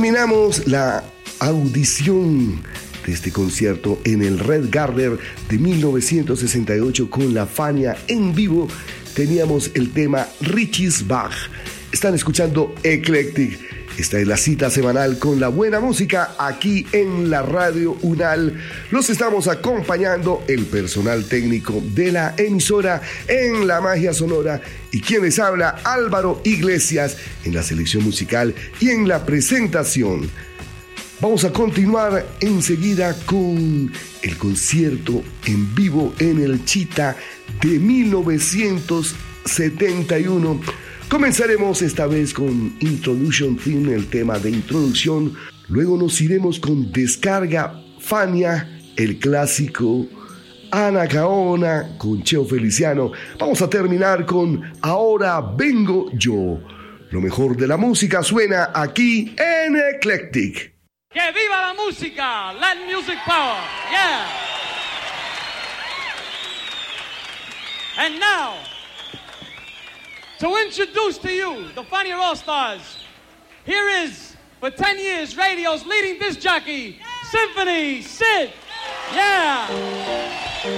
terminamos la audición de este concierto en el Red Garden de 1968 con la Fania en vivo. Teníamos el tema Richie's Bach. Están escuchando Eclectic. Esta es la cita semanal con la buena música aquí en la Radio UNAL. Los estamos acompañando el personal técnico de la emisora en la magia sonora y quien les habla, Álvaro Iglesias, en la selección musical y en la presentación. Vamos a continuar enseguida con el concierto en vivo en el Chita de 1971. Comenzaremos esta vez con Introduction Theme, el tema de introducción. Luego nos iremos con Descarga Fania, el clásico Ana Gaona con Cheo Feliciano. Vamos a terminar con Ahora Vengo Yo. Lo mejor de la música suena aquí en Eclectic. ¡Que viva la música! Latin music power, yeah! And now, to introduce to you the Fania All-Stars, here is, for 10 years, radio's leading disc jockey, Symphony Sid. Yeah!